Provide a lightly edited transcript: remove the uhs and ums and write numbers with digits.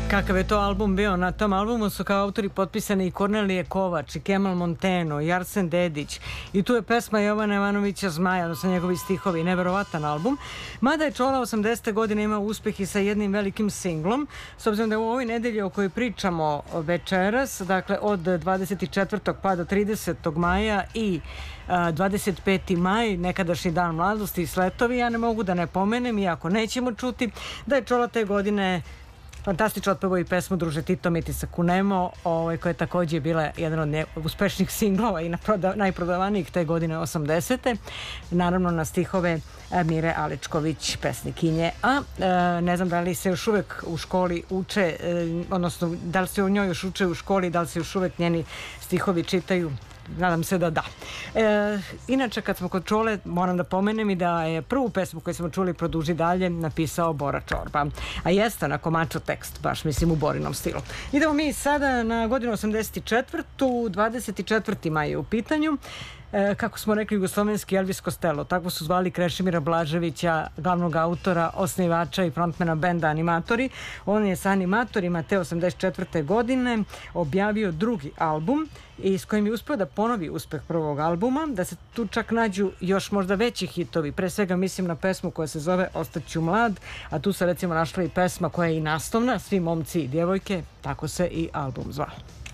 Kakav je to album bio? Na tom albumu su kao autori potpisani i Kornelije Kovač, i Kemal Monteno, i Arsen Dedić. I tu je pesma Jovana Jovanovića Zmaja, odnosno njegovi stihovi. Neverovatan album. Mada je Čola 80. godine imao uspeh i sa jednim velikim singlom. S obzirom da je u ovoj nedelji o kojoj pričamo večeras, dakle od 24. pa do 30. maja i 25. maj, nekadašnji dan mladosti i sletovi, ja ne mogu da ne pomenem, iako nećemo čuti, da je Čola te godine fantastično otpevao i pesmu Druže Tito, mi ti se kunemo, koja je također bila jedan od uspešnih singlova i najprodavanijih te godine 80. Naravno na stihove Mire Aličković, pesnikinje. A ne znam da li se još uvek u školi uče, odnosno da li se u njoj još uče u školi, da li se još uvek njeni stihovi čitaju. Nadam se da da. Inače, kad smo kod Čole, moram da pomenem i da je prvu pesmu koju smo čuli Produži dalje napisao Bora Čorba. A jeste na komačo tekst, baš mislim u Borinom stilu. Idemo mi sada na godinu 84. 24. maj je u pitanju. Kako smo rekli, jugoslovenski Elvis Costello, tako su zvali Krešimira Blaževića, glavnog autora, osnivača i frontmana benda Animatori. On je sa Animatorima te 84. godine objavio drugi album i s kojim je uspio da ponovi uspeh prvog albuma, da se tu čak nađu još možda veći hitovi. Pre svega mislim na pesmu koja se zove Ostaću mlad, a tu se recimo našla i pesma koja je i naslovna, Svi momci i djevojke, tako se i album zvao.